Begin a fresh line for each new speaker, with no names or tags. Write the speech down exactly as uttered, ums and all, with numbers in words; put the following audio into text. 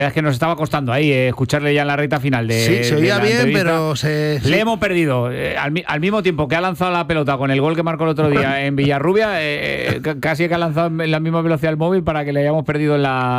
Es que nos estaba costando ahí eh, escucharle ya en la recta final de
Sí, se oía bien,
entrevista.
pero se...
Le sí. hemos perdido. Eh, al, al mismo tiempo que ha lanzado la pelota con el gol que marcó el otro día en Villarrubia, eh, casi que ha lanzado en la misma velocidad el móvil para que le hayamos perdido en la...